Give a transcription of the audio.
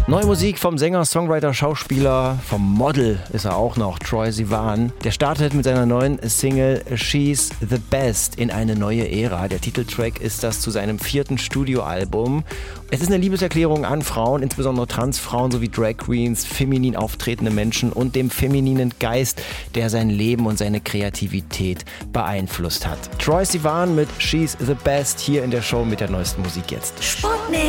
Neue Musik vom Sänger, Songwriter, Schauspieler, vom Model ist er auch noch, Troye Sivan. Der startet mit seiner neuen Single She's the Best in eine neue Ära. Der Titeltrack ist das zu seinem 4. Studioalbum. Es ist eine Liebeserklärung an Frauen, insbesondere Transfrauen sowie Drag Queens, feminin auftretende Menschen und dem femininen Geist, der sein Leben und seine Kreativität beeinflusst hat. Troye Sivan mit She's the Best hier in der Show mit der neuesten Musik jetzt. Sputnik.